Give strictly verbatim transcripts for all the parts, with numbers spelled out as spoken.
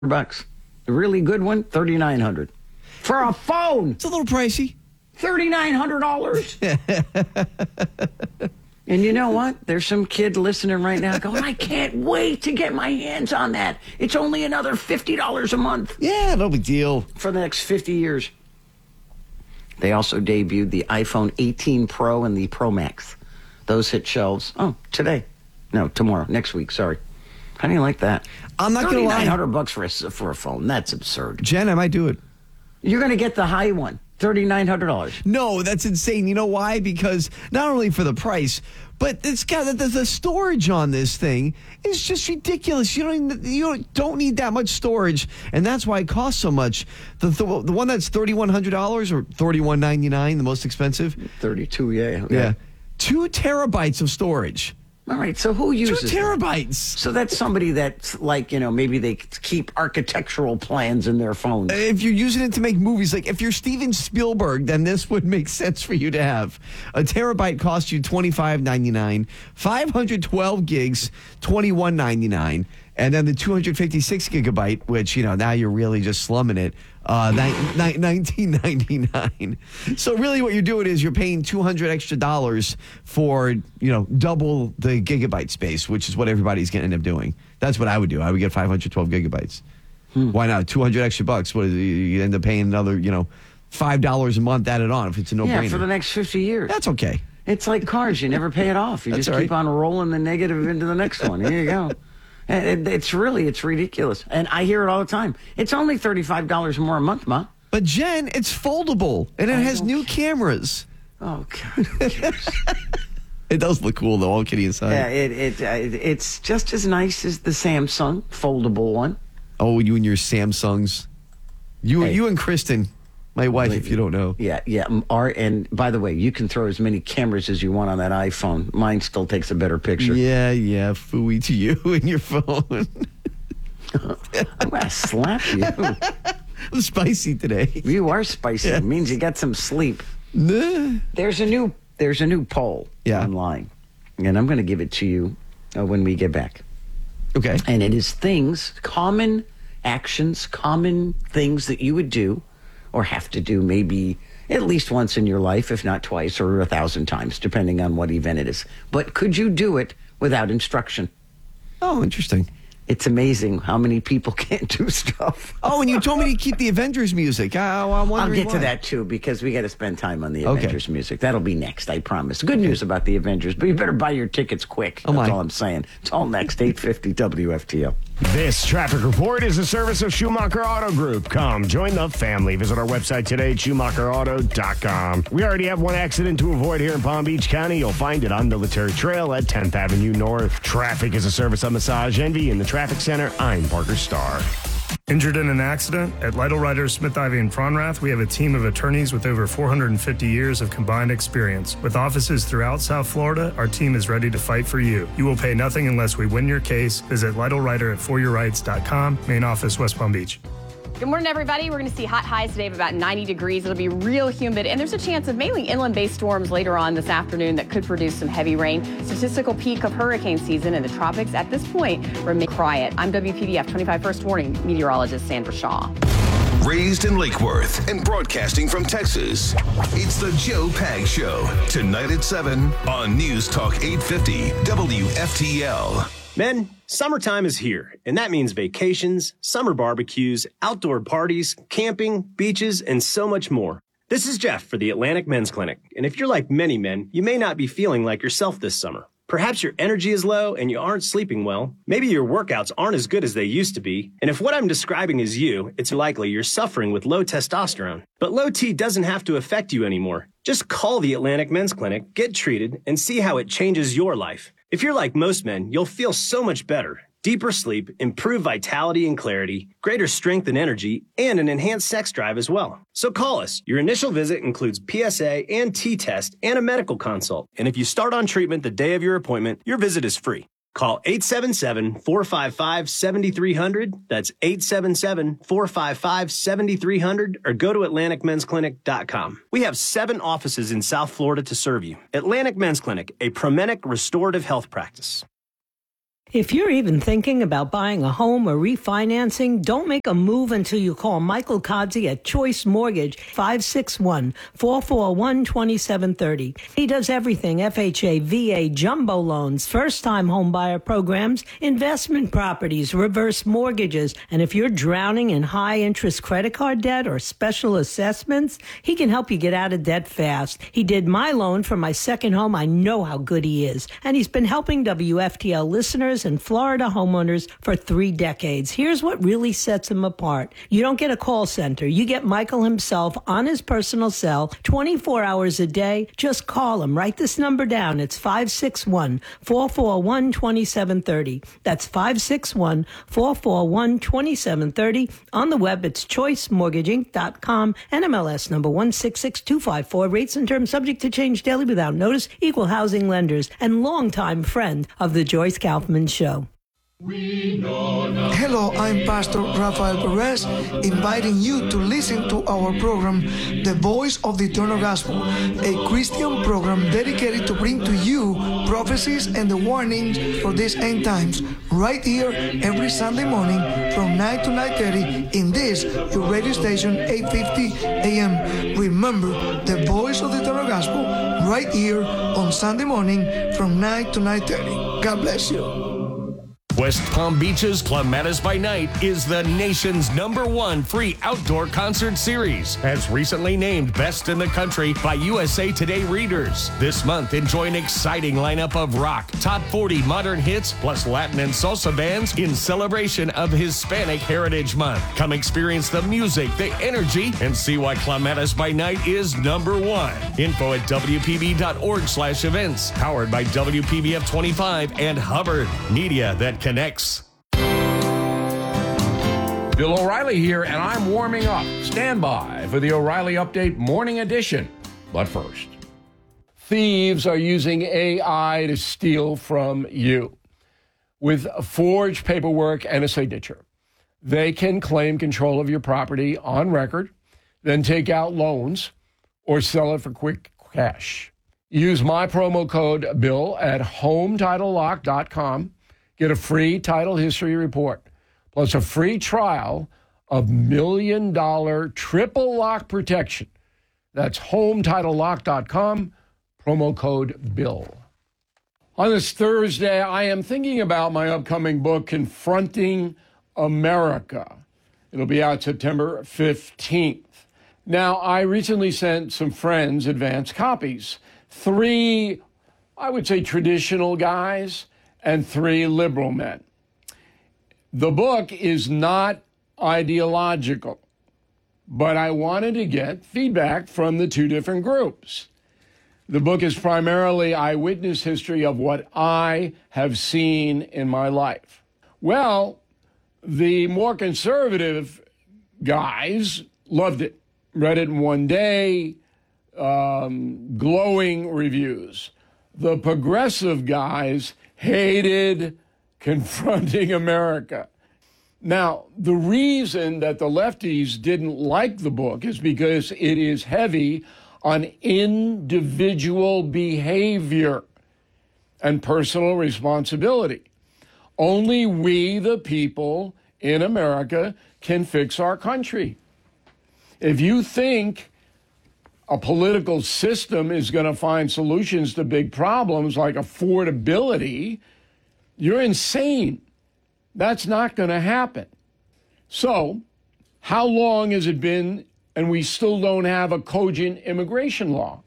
bucks. A really good one, thirty-nine hundred dollars. For a phone! It's a little pricey. thirty-nine hundred dollars. And you know what? There's some kid listening right now going, I can't wait to get my hands on that. It's only another fifty dollars a month. Yeah, no big deal. For the next fifty years. They also debuted the iPhone eighteen Pro and the Pro Max. Those hit shelves. Oh, today. No, tomorrow. Next week, sorry. How do you like that? I'm not going to lie. thirty-nine hundred bucks for a, for a phone. That's absurd. Jen, I might do it. You're going to get the high one. thirty-nine hundred dollars. No, that's insane. You know why? Because not only for the price, but it's got the, the storage on this thing is just ridiculous. You don't you don't need that much storage, and that's why it costs so much. The the, the one that's thirty-one hundred dollars or thirty-one ninety-nine, the most expensive. Thirty-two, yeah, yeah. Yeah, two terabytes of storage. All right, so who uses Two terabytes. That? So that's somebody that's like, you know, maybe they keep architectural plans in their phones. If you're using it to make movies, like if you're Steven Spielberg, then this would make sense for you to have. A terabyte costs you twenty-five ninety-nine, five hundred twelve gigs, twenty-one ninety-nine, and then the two hundred fifty-six gigabyte, which, you know, now you're really just slumming it, uh, nineteen ninety-nine. So really what you're doing is you're paying two hundred extra dollars for, you know, double the gigabyte space, which is what everybody's going to end up doing. That's what I would do. I would get five hundred twelve gigabytes. Hmm. Why not? two hundred extra bucks. What is it? You end up paying another, you know, five dollars a month added on if it's a no-brainer. Yeah, for the next fifty years. That's okay. It's like cars. You never pay it off. You That's just right. keep on rolling the negative into the next one. Here you go. And it's really, it's ridiculous. And I hear it all the time. It's only thirty-five dollars more a month, Ma. But, Jen, it's foldable, and it I has new care. cameras. Oh, God. Who cares? It does look cool, though, all kidding aside. Yeah, it, it, uh, it's just as nice as the Samsung foldable one. Oh, you and your Samsungs. You, Hey. you and Kristen, my wife, if you don't know. Yeah, yeah. Our, and by the way, you can throw as many cameras as you want on that iPhone. Mine still takes a better picture. Yeah, yeah, phooey to you and your phone. I'm going to slap you. I'm spicy today. You are spicy. Yeah. It means you got some sleep. Nah. There's a new there's a new poll Yeah. online, and I'm going to give it to you uh, when we get back. Okay. And it is things, common actions, common things that you would do or have to do maybe at least once in your life, if not twice or a thousand times, depending on what event it is. But could you do it without instruction? Oh, interesting. It's amazing how many people can't do stuff. Oh, and you told me to keep the Avengers music. I, I'm I'll wondering get to why. that, too, because we got to spend time on the Okay. Avengers music. That'll be next, I promise. Good news about the Avengers, but you better buy your tickets quick. Oh, That's my. all I'm saying. It's all next, eight fifty W F T L. This traffic report is a service of Schumacher Auto Group. Come, join the family. Visit our website today, schumacher auto dot com. We already have one accident to avoid here in Palm Beach County. You'll find it on Military Trail at tenth Avenue North. Traffic is a service of Massage Envy in the Traffic Center. I'm Parker Starr. Injured in an accident? At Lytle Ryder, Smith Ivy, and Fronrath, we have a team of attorneys with over four hundred fifty years of combined experience. With offices throughout South Florida, our team is ready to fight for you. You will pay nothing unless we win your case. Visit Lytle Ryder at for your rights dot com, main office, West Palm Beach. Good morning, everybody. We're going to see hot highs today of about ninety degrees. It'll be real humid, and there's a chance of mainly inland-based storms later on this afternoon that could produce some heavy rain. Statistical peak of hurricane season in the tropics at this point remain quiet. I'm W P D F twenty-five First Warning meteorologist Sandra Shaw. Raised in Lake Worth and broadcasting from Texas, it's the Joe Pag Show. Tonight at seven on News Talk eight fifty W F T L. Men, summertime is here, and that means vacations, summer barbecues, outdoor parties, camping, beaches, and so much more. This is Jeff for the Atlantic Men's Clinic, and if you're like many men, you may not be feeling like yourself this summer. Perhaps your energy is low and you aren't sleeping well. Maybe your workouts aren't as good as they used to be. And if what I'm describing is you, it's likely you're suffering with low testosterone. But low T doesn't have to affect you anymore. Just call the Atlantic Men's Clinic, get treated, and see how it changes your life. If you're like most men, you'll feel so much better. Deeper sleep, improved vitality and clarity, greater strength and energy, and an enhanced sex drive as well. So call us. Your initial visit includes P S A and T-test and a medical consult. And if you start on treatment the day of your appointment, your visit is free. Call eight seven seven, four five five, seven three zero zero. That's eight seven seven, four five five, seven three zero zero or go to atlantic men's clinic dot com. We have seven offices in South Florida to serve you. Atlantic Men's Clinic, a Promenic restorative health practice. If you're even thinking about buying a home or refinancing, don't make a move until you call Michael Kodzi at Choice Mortgage, five six one, four four one, two seven three zero. He does everything: F H A, V A, jumbo loans, first-time home buyer programs, investment properties, reverse mortgages. And if you're drowning in high-interest credit card debt or special assessments, he can help you get out of debt fast. He did my loan for my second home. I know how good he is. And he's been helping W F T L listeners and Florida homeowners for three decades. Here's what really sets him apart. You don't get a call center. You get Michael himself on his personal cell twenty-four hours a day. Just call him. Write this number down. It's five six one, four four one, two seven three zero. That's five six one, four four one, two seven three zero. On the web, it's choice mortgage inc dot com. N M L S number one six six two five four. Rates and terms subject to change daily without notice. Equal housing lenders and longtime friend of the Joyce Kaufman Show. Hello, I'm Pastor Rafael Perez, inviting you to listen to our program, The Voice of the Eternal Gospel, a Christian program dedicated to bring to you prophecies and the warnings for these end times, right here every Sunday morning from nine to nine thirty in this, your radio station, eight fifty A M. Remember, The Voice of the Eternal Gospel, right here on Sunday morning from nine to nine thirty. God bless you. West Palm Beach's Clematis by Night is the nation's number one free outdoor concert series, as recently named Best in the Country by U S A Today readers. This month, enjoy an exciting lineup of rock, top forty modern hits, plus Latin and salsa bands in celebration of Hispanic Heritage Month. Come experience the music, the energy, and see why Clematis by Night is number one. Info at W P B dot org slash events. Powered by W P B F twenty-five and Hubbard. Media that connects. Bill O'Reilly here, and I'm warming up. Stand by for the O'Reilly Update Morning Edition. But first, thieves are using A I to steal from you. With forged paperwork and a signature, they can claim control of your property on record, then take out loans or sell it for quick cash. Use my promo code BILL at home title lock dot com. Get a free title history report, plus a free trial of million dollar triple lock protection. That's home title lock dot com, promo code BILL. On this Thursday, I am thinking about my upcoming book, Confronting America. It'll be out September fifteenth. Now, I recently sent some friends advance copies. Three, I would say, traditional guys and three liberal men. The book is not ideological, but I wanted to get feedback from the two different groups. The book is primarily eyewitness history of what I have seen in my life. Well, the more conservative guys loved it, read it in one day, um, glowing reviews. The progressive guys hated Confronting America. Now, the reason that the lefties didn't like the book is because it is heavy on individual behavior and personal responsibility. Only we, the people in America, can fix our country. If you think a political system is going to find solutions to big problems like affordability, you're insane. That's not going to happen. So, how long has it been and we still don't have a cogent immigration law?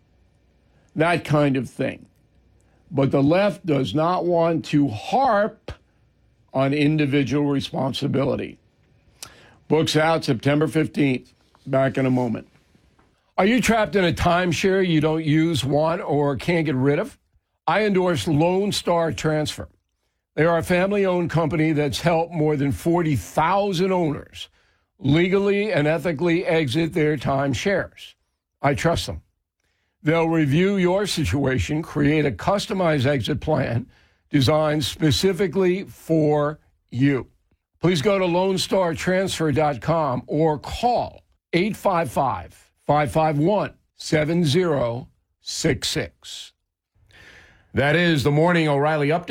That kind of thing. But the left does not want to harp on individual responsibility. Book's out September fifteenth. Back in a moment. Are you trapped in a timeshare you don't use, want, or can't get rid of? I endorse Lone Star Transfer. They are a family-owned company that's helped more than forty thousand owners legally and ethically exit their timeshares. I trust them. They'll review your situation, create a customized exit plan designed specifically for you. Please go to lone star transfer dot com or call eight five five, five five one, seven zero six six. That is the Morning O'Reilly Update.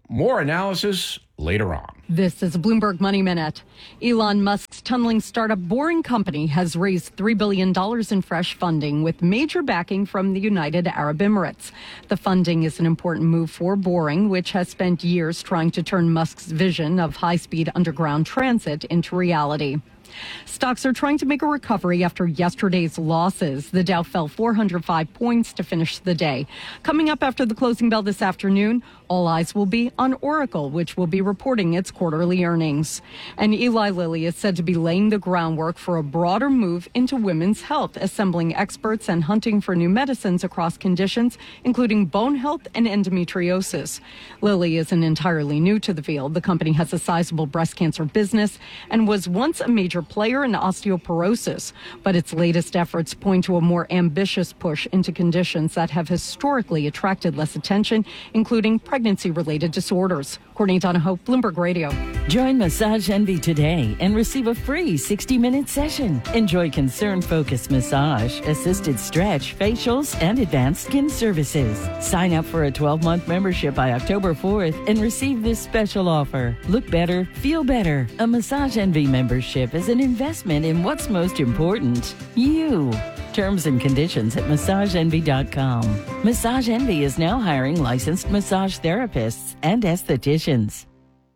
More analysis later on. This is a Bloomberg Money Minute. Elon Musk's tunneling startup Boring Company has raised three billion dollars in fresh funding with major backing from the United Arab Emirates. The funding is an important move for Boring, which has spent years trying to turn Musk's vision of high-speed underground transit into reality. Stocks are trying to make a recovery after yesterday's losses. The Dow fell four hundred five points to finish the day. Coming up after the closing bell this afternoon, all eyes will be on Oracle, which will be reporting its quarterly earnings. And Eli Lilly is said to be laying the groundwork for a broader move into women's health, assembling experts and hunting for new medicines across conditions, including bone health and endometriosis. Lilly isn't entirely new to the field. The company has a sizable breast cancer business and was once a major player in osteoporosis, but its latest efforts point to a more ambitious push into conditions that have historically attracted less attention, including pregnancy-related disorders. Courtney Donahoe, Bloomberg Radio. Join Massage Envy today and receive a free sixty-minute session. Enjoy concern-focused massage, assisted stretch, facials, and advanced skin services. Sign up for a twelve-month membership by October fourth and receive this special offer. Look better, feel better. A Massage Envy membership is an investment in what's most important, you. Terms and conditions at massage envy dot com. Massage Envy is now hiring licensed massage therapists and estheticians.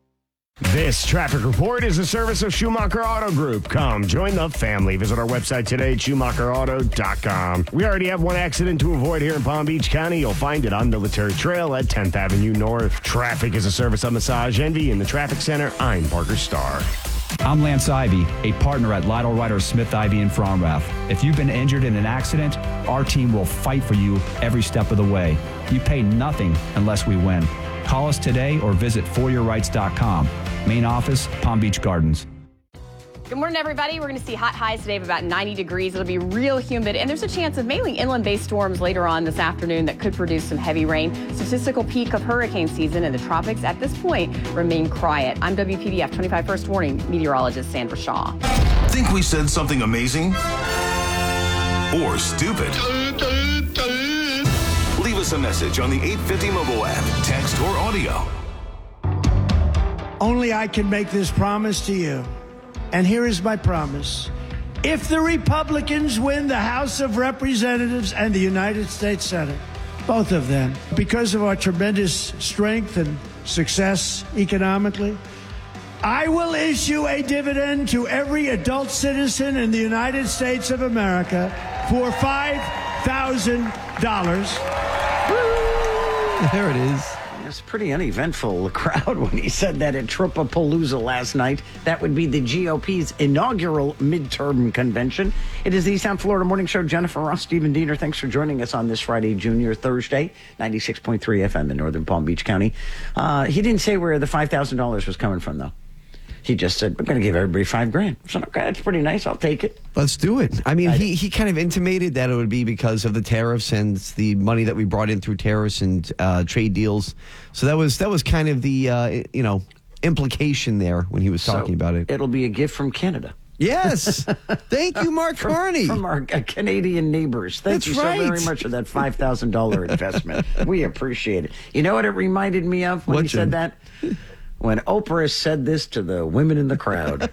This traffic report is a service of Schumacher Auto Group. Come join the family. Visit our website today, schumacher auto dot com. We already have one accident to avoid here in Palm Beach County. You'll find it on Military Trail at tenth Avenue North. Traffic is a service of Massage Envy in the Traffic Center. I'm Parker Starr. I'm Lance Ivy, a partner at Lytle Ryder Smith Ivy in Fromrath. If you've been injured in an accident, our team will fight for you every step of the way. You pay nothing unless we win. Call us today or visit for your rights dot com. Main office, Palm Beach Gardens. Good morning, everybody. We're going to see hot highs today of about ninety degrees. It'll be real humid, and there's a chance of mainly inland-based storms later on this afternoon that could produce some heavy rain. Statistical peak of hurricane season in the tropics at this point remain quiet. I'm W P B F twenty-five First Warning meteorologist Sandra Shaw. Think we said something amazing? Or stupid? Leave us a message on the eight fifty mobile app, text or audio. Only I can make this promise to you. And here is my promise. If the Republicans win the House of Representatives and the United States Senate, both of them, because of our tremendous strength and success economically, I will issue a dividend to every adult citizen in the United States of America for five thousand dollars. There it is. It was pretty uneventful crowd when he said that at Tripapalooza last night. That would be the G O P's inaugural midterm convention. It is the East Town Florida Morning Show. Jennifer Ross, Stephen Diener, thanks for joining us on this Friday, Junior Thursday, ninety-six point three F M in northern Palm Beach County. Uh, he didn't say where the five thousand dollars was coming from, though. He just said, we're going to give everybody five grand. So, okay, that's pretty nice. I'll take it. Let's do it. I mean, I he, he kind of intimated that it would be because of the tariffs and the money that we brought in through tariffs and uh, trade deals. So that was that was kind of the, uh, you know, implication there when he was talking so about it. It'll be a gift from Canada. Yes. Thank you, Mark from, Carney. From our uh, Canadian neighbors. Thank That's you so right. very much for that five thousand dollars investment. We appreciate it. You know what it reminded me of when What, he Jim? said that? When Oprah said this to the women in the crowd.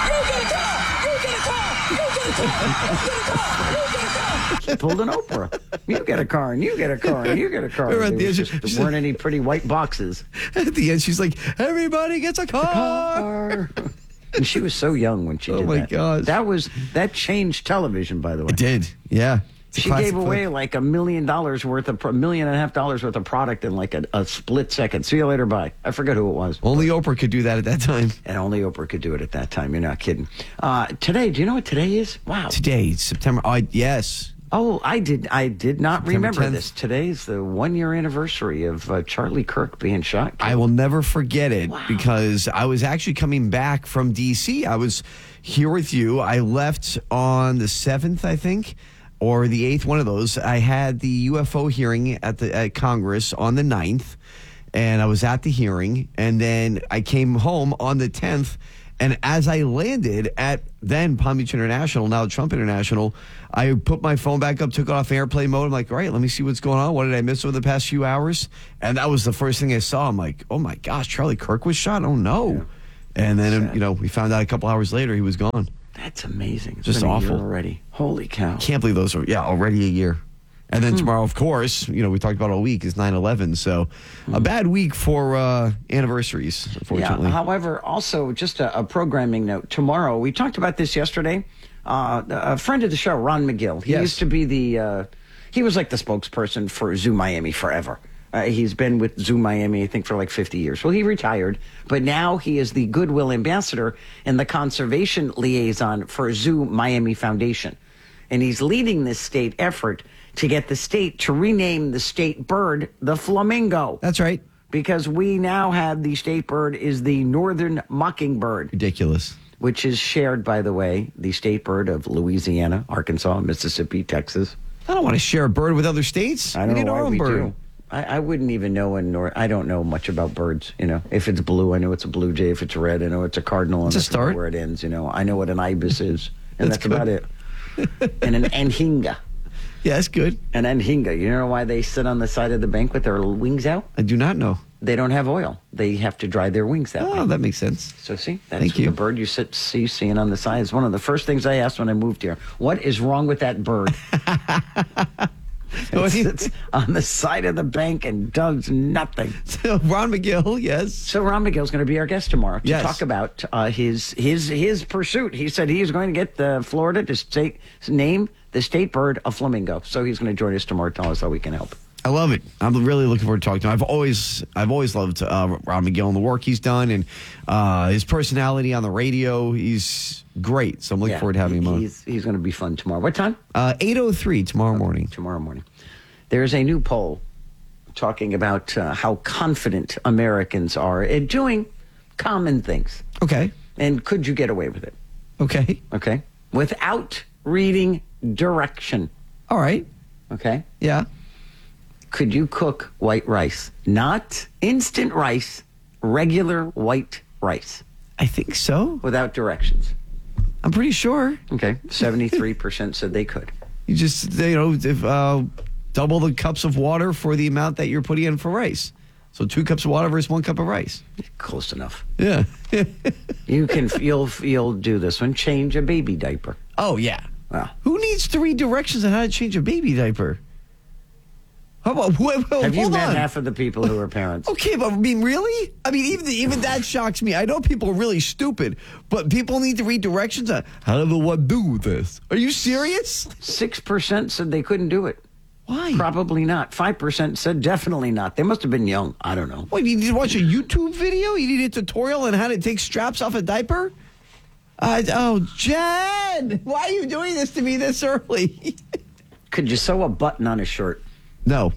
She pulled an Oprah. You get a car, and you get a car, and you get a car. Remember at There, the was end, just, she- there weren't any pretty white boxes. At the end, she's like, everybody gets a car. Car. And she was so young when she Oh, did my that. gosh. That was that changed television, by the way. It did. Yeah. It's a She classic gave away film. like a million dollars worth of a million and a half dollars worth of product in like a, a split second. See you later, bye. I forget who it was. Only Oprah could do that at that time. And only Oprah could do it at that time. You're not kidding. Uh, today, do you know what today is? Wow. Today, September. Oh, yes. Oh, I did. I did not September remember tenth. this. Today's the one year anniversary of uh, Charlie Kirk being shot. I will never forget it Wow. because I was actually coming back from D C. I was here with you. I left on the seventh, I think, or the eighth, one of those. I had the U F O hearing at the at Congress on the ninth, and I was at the hearing, and then I came home on the tenth, And as I landed at then Palm Beach International, now Trump International, I put my phone back up, took it off airplane mode. I'm like, all right, let me see what's going on. What did I miss over the past few hours? And that was the first thing I saw. I'm like, oh my gosh, Charlie Kirk was shot? Oh no. Yeah. And then, Sad. you know, we found out a couple hours later he was gone. That's amazing. It's just been a awful year already. Holy cow. Can't believe those are, yeah, already a year. And then hmm. tomorrow, of course, you know, we talked about all week is nine eleven. So hmm. a bad week for uh, anniversaries, unfortunately. Yeah, however, also just a, a programming note. Tomorrow, we talked about this yesterday. Uh, a friend of the show, Ron McGill. He yes. used to be the, uh, he was like the spokesperson for Zoo Miami forever. Uh, he's been with Zoo Miami, I think, for like fifty years. Well, he retired, but now he is the Goodwill Ambassador and the Conservation Liaison for Zoo Miami Foundation. And he's leading this state effort to get the state to rename the state bird the flamingo. That's right. Because we now have the state bird is the northern mockingbird. Ridiculous. Which is shared, by the way, the state bird of Louisiana, Arkansas, Mississippi, Texas. I don't want to share a bird with other states. I don't we know need why our own we bird. do. I, I wouldn't even know in North. I don't know much about birds. You know, if it's blue, I know it's a blue jay. If it's red, I know it's a cardinal. It's and a start. Where it ends, you know, I know what an ibis is, and that's, that's about it. And an anhinga. Yeah, that's good. An anhinga. You know why they sit on the side of the bank with their wings out? I do not know. They don't have oil. They have to dry their wings that oh, way. Oh, that makes sense. So see, that's Thank you. The bird you sit, see seeing on the side is one of the first things I asked when I moved here. What is wrong with that bird? It sits on the side of the bank and does nothing. So Ron McGill, yes. So Ron McGill's going to be our guest tomorrow to yes. talk about uh, his his his pursuit. He said he is going to get the Florida to state name the state bird a flamingo. So he's going to join us tomorrow to tell us how we can help. I love it. I'm really looking forward to talking to him. I've always, I've always loved uh, Ron McGill and the work he's done, and uh, his personality on the radio. He's great. So I'm looking yeah, forward to having he, him on. He's, he's going to be fun tomorrow. What time? Uh, eight oh three tomorrow morning. Tomorrow morning. There's a new poll talking about uh, how confident Americans are at doing common things. Okay. And could you get away with it? Okay. Okay. Without reading direction. All right. Okay. Yeah. Could you cook white rice? Not instant rice, regular white rice. I think so. Without directions. I'm pretty sure. Okay. seventy-three percent said they could. You just, you know, if, uh, double the cups of water for the amount that you're putting in for rice. So two cups of water versus one cup of rice. Close enough. Yeah. you can, you'll, you'll do this one. Change a baby diaper. Oh, yeah. Wow. Who needs to read directions on how to change a baby diaper? How about, wait, wait, Have you hold met on. half of the people who are parents? Okay, but I mean, really? I mean, even even that shocks me. I know people are really stupid, but people need to read directions on how do what do this? Are you serious? Six percent said they couldn't do it. Why? Probably not. Five percent said definitely not. They must have been young. I don't know. What, you need to watch a YouTube video? You need a tutorial on how to take straps off a diaper? Uh, oh, Jen, why are you doing this to me this early? Could you sew a button on a shirt? No.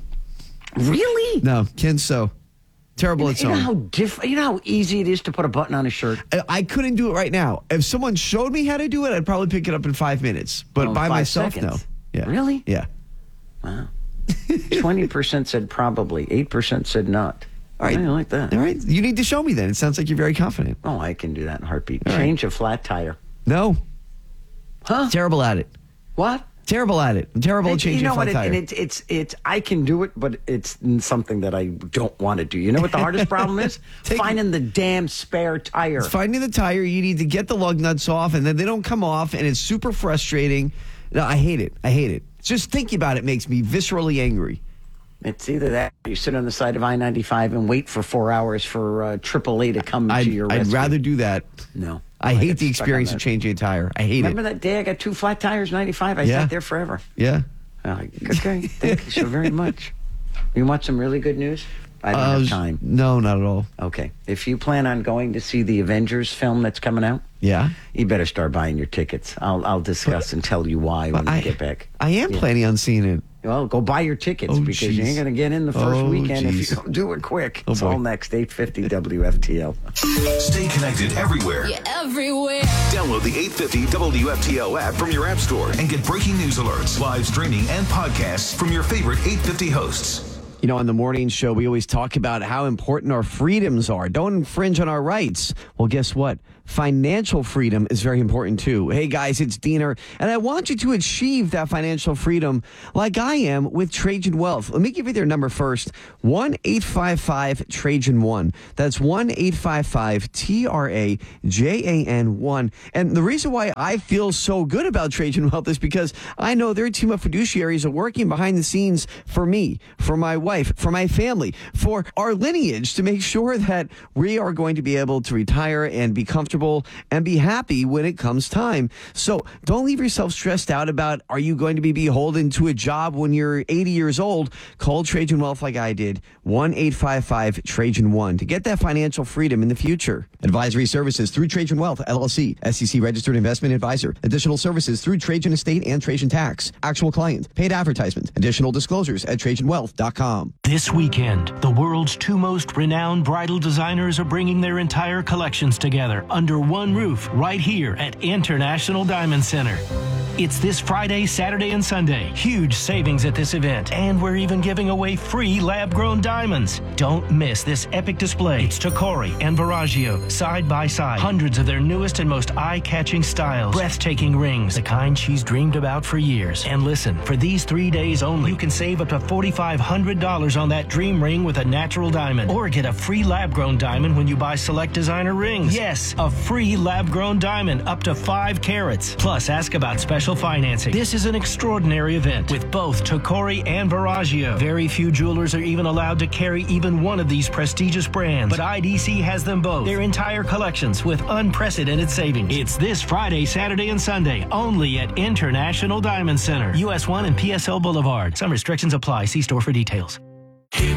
Really? No, can't sew. Terrible at You know sewing. how diff- You know how easy it is to put a button on a shirt? I, I couldn't do it right now. If someone showed me how to do it, I'd probably pick it up in five minutes. But Oh, by five myself, seconds. no. Yeah. Really? Yeah. Wow. twenty percent said probably. eight percent said not. All right. I like that. All right. You need to show me then. It sounds like you're very confident. Oh, I can do that in a heartbeat. All Change a flat tire. No. Huh? Terrible at it. What? Terrible at it. I'm terrible It- at changing you know a flat what? It, tire. and it's it's it's. I can do it, but it's something that I don't want to do. You know what the hardest problem is? Take- Finding the damn spare tire. It's finding the tire. You need to get the lug nuts off, and then they don't come off, and it's super frustrating. No, I hate it. I hate it. Just thinking about it makes me viscerally angry. It's either that or you sit on the side of I ninety-five and wait for four hours for uh, triple A to come I'd, to your I'd rescue. rather do that. No. I I hate get the stuck on experience that. of changing a tire. I hate Remember it. that day I got two flat tires, ninety-five? I Yeah. sat there forever. Yeah. I'm like, okay, thank you so very much. You want some really good news? I don't Uh, have time. No, not at all. Okay. If you plan on going to see the Avengers film that's coming out, Yeah. you better start buying your tickets. I'll I'll discuss and tell you why when I, we get back. I am Yeah. planning on seeing it. Well, go buy your tickets Oh, because you jeez. ain't going to get in the first Oh, weekend if jeez. you don't do it quick. Oh, it's boy. all next, eight fifty W F T L. Stay connected everywhere. Everywhere. Download the eight fifty W F T L app from your app store and get breaking news alerts, live streaming, and podcasts from your favorite eight fifty hosts. You know, on the morning show, we always talk about how important our freedoms are. Don't infringe on our rights. Well, guess what? Financial freedom is very important too. Hey guys, it's Diener, and I want you to achieve that financial freedom like I am with Trajan Wealth. Let me give you their number first. one eight five five Trajan one. That's one eight five five T R A J A N one. And the reason why I feel so good about Trajan Wealth is because I know their team of fiduciaries are working behind the scenes for me, for my wife, for my family, for our lineage to make sure that we are going to be able to retire and be comfortable and be happy when it comes time. So don't leave yourself stressed out about, are you going to be beholden to a job when you're eighty years old? Call Trajan Wealth like I did, one eight five five Trajan one, to get that financial freedom in the future. Advisory services through Trajan Wealth, L L C, S E C registered investment advisor. Additional services through Trajan Estate and Trajan Tax. Actual client, paid advertisement. Additional disclosures at Trajan Wealth dot com. This weekend, the world's two most renowned bridal designers are bringing their entire collections together under one roof right here at International Diamond Center. It's this Friday, Saturday, and Sunday. Huge savings at this event. And we're even giving away free lab-grown diamonds. Don't miss this epic display. It's Tacori and Verragio, side by side. Hundreds of their newest and most eye-catching styles. Breathtaking rings, the kind she's dreamed about for years. And listen, for these three days only, you can save up to four thousand five hundred dollars on that dream ring with a natural diamond. Or get a free lab-grown diamond when you buy select designer rings. Yes, a free lab-grown diamond up to five carats. Plus, ask about special financing. This is an extraordinary event with both Tacori and Verragio. Very few jewelers are even allowed to carry even one of these prestigious brands, but I D C has them both. Their entire collections with unprecedented savings. It's this Friday, Saturday, and Sunday only at International Diamond Center, U S one and P S L Boulevard. Some restrictions apply. See store for details.